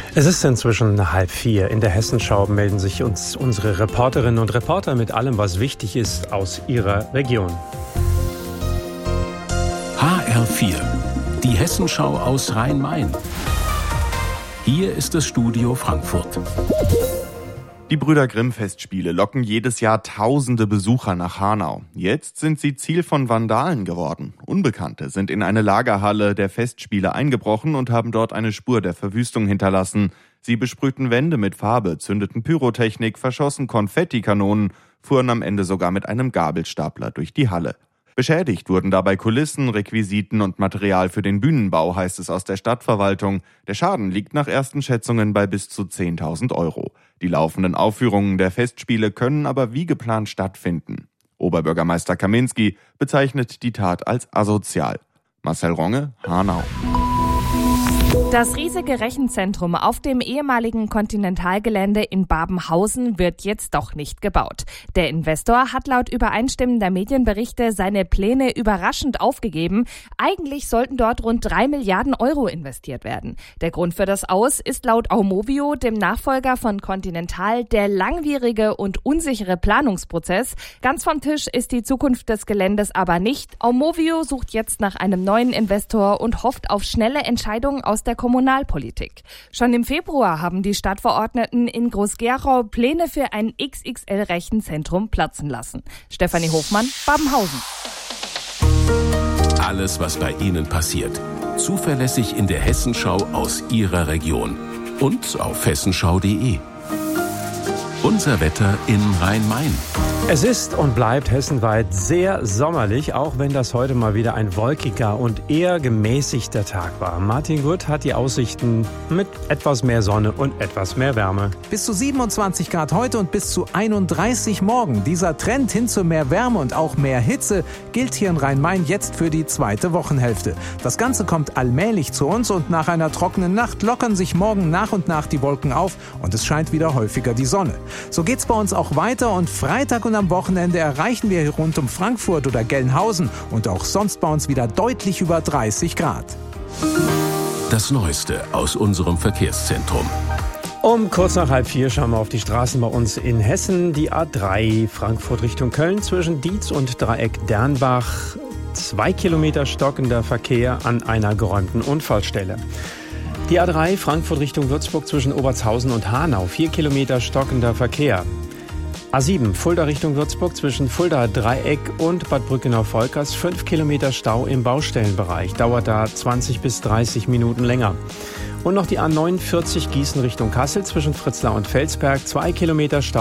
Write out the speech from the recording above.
Es ist inzwischen 3:30. In der Hessenschau melden sich uns unsere Reporterinnen und Reporter mit allem, was wichtig ist aus ihrer Region. HR4, die Hessenschau aus Rhein-Main. Hier ist das Studio Frankfurt. Die Brüder Grimm-Festspiele locken jedes Jahr tausende Besucher nach Hanau. Jetzt sind sie Ziel von Vandalen geworden. Unbekannte sind in eine Lagerhalle der Festspiele eingebrochen und haben dort eine Spur der Verwüstung hinterlassen. Sie besprühten Wände mit Farbe, zündeten Pyrotechnik, verschossen Konfettikanonen, fuhren am Ende sogar mit einem Gabelstapler durch die Halle. Beschädigt wurden dabei Kulissen, Requisiten und Material für den Bühnenbau, heißt es aus der Stadtverwaltung. Der Schaden liegt nach ersten Schätzungen bei bis zu 10.000 Euro. Die laufenden Aufführungen der Festspiele können aber wie geplant stattfinden. Oberbürgermeister Kaminski bezeichnet die Tat als asozial. Marcel Ronge, Hanau. Das riesige Rechenzentrum auf dem ehemaligen Kontinentalgelände in Babenhausen wird jetzt doch nicht gebaut. Der Investor hat laut übereinstimmender Medienberichte seine Pläne überraschend aufgegeben. Eigentlich sollten dort rund 3 Milliarden Euro investiert werden. Der Grund für das Aus ist laut Aumovio, dem Nachfolger von Continental, der langwierige und unsichere Planungsprozess. Ganz vom Tisch ist die Zukunft des Geländes aber nicht. Aumovio sucht jetzt nach einem neuen Investor und hofft auf schnelle Entscheidungen aus der Kommunalpolitik. Schon im Februar haben die Stadtverordneten in Groß-Gerau Pläne für ein XXL-Rechenzentrum platzen lassen. Stefanie Hofmann, Babenhausen. Alles, was bei Ihnen passiert. Zuverlässig in der Hessenschau aus Ihrer Region. Und auf hessenschau.de. Unser Wetter in Rhein-Main. Es ist und bleibt hessenweit sehr sommerlich, auch wenn das heute mal wieder ein wolkiger und eher gemäßigter Tag war. Martin Gutt hat die Aussichten mit etwas mehr Sonne und etwas mehr Wärme. Bis zu 27 Grad heute und bis zu 31 morgen. Dieser Trend hin zu mehr Wärme und auch mehr Hitze gilt hier in Rhein-Main jetzt für die zweite Wochenhälfte. Das Ganze kommt allmählich zu uns und nach einer trockenen Nacht lockern sich morgen nach und nach die Wolken auf und es scheint wieder häufiger die Sonne. So geht's bei uns auch weiter und Freitag und am Wochenende erreichen wir hier rund um Frankfurt oder Gelnhausen und auch sonst bei uns wieder deutlich über 30 Grad. Das Neueste aus unserem Verkehrszentrum. Um kurz nach 3:30 schauen wir auf die Straßen bei uns in Hessen. Die A3 Frankfurt Richtung Köln zwischen Dietz und Dreieck Dernbach. 2 Kilometer stockender Verkehr an einer geräumten Unfallstelle. Die A3 Frankfurt Richtung Würzburg zwischen Obertshausen und Hanau. 4 Kilometer stockender Verkehr. A7 Fulda Richtung Würzburg zwischen Fulda Dreieck und Bad Brückenau-Volkers 5 Kilometer Stau im Baustellenbereich. Dauert da 20 bis 30 Minuten länger. Und noch die A49 Gießen Richtung Kassel zwischen Fritzlar und Felsberg 2 Kilometer Stau.